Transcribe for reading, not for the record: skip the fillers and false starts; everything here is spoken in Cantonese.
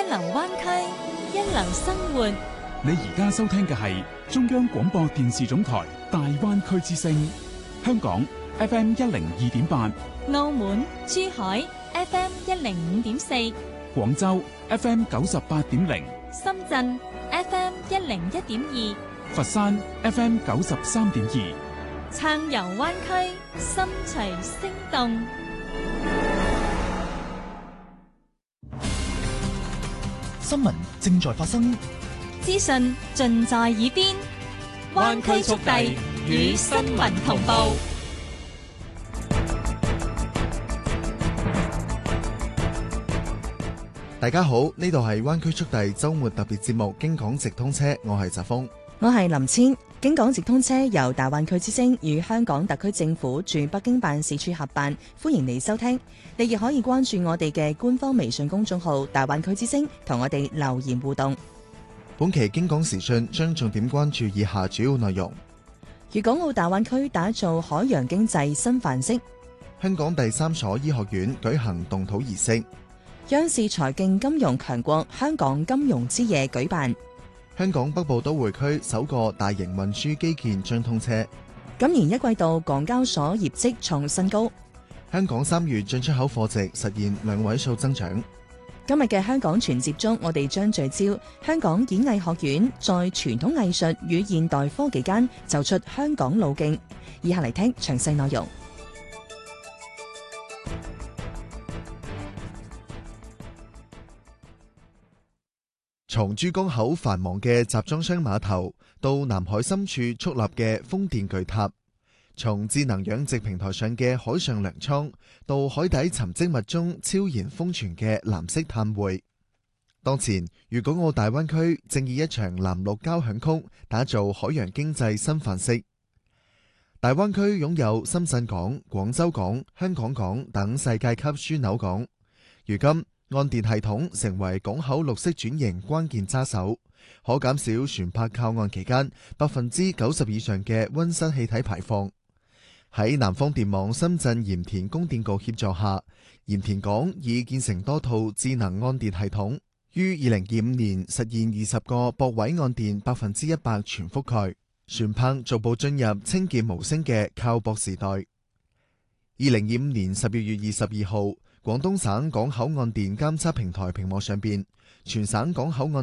流灣區，一流生活。 你而家收聽嘅係中央廣播電視總台大灣區之聲，香港 FM 102.8， 澳門、珠海 FM 105.4， 廣州 FM 98.0， 深圳 FM 101.2， 佛山 FM 93.2。 撐遊灣區，心隨聲動。 新聞正在發生， 資訊盡在耳邊，灣區速遞與新聞同步。 大家好，呢度係灣區速遞周末特別節目《京港直通車》，我係澤峰， 我係林千。京港直通車由大灣區之聲與香港特區政府駐北京辦事處合辦，歡迎你收聽。你亦可以關注我哋嘅官方微信公眾號大灣區之聲，同我哋留言互動。 本期京港時訊將重點關注以下主要內容： 粵港澳大灣區打造海洋經濟新範式， 香港第3所醫學院舉行動土儀式， 央視財經金融強國香港金融之夜舉辦， 香港北部都會區首個大型運輸基建將通車， 今年一季度港交所業績創新高， 香港3月進出口貨值實現2位數增長。 今日嘅香港全接中，我哋將聚焦香港演藝學院在傳統藝術與現代科技間走出香港路徑。以下嚟聽詳細內容。 從珠江口繁忙嘅集裝箱碼頭到南海深處矗立嘅風電巨塔，從智能養殖平台上嘅海上糧倉到海底沉積物中超然封存嘅藍色碳匯，當前粵港澳大灣區正以一場藍綠交響曲打造海洋經濟新範式。大灣區擁有深圳港、廣州港、香港港等世界級樞紐港，如今岸電系統成為港口綠色轉型關鍵揸手，可減少船舶靠岸期間90%以上嘅溫室氣體排放。喺南方電網深圳鹽田供電局協助下，鹽田港已建成多套智能岸電系統，於2025年實現20個駁位岸電100%全覆蓋，船舶逐步進入清潔無聲嘅靠駁時代。2025年12月22號，廣東省港口岸電監測平台屏幕上邊，全省港口岸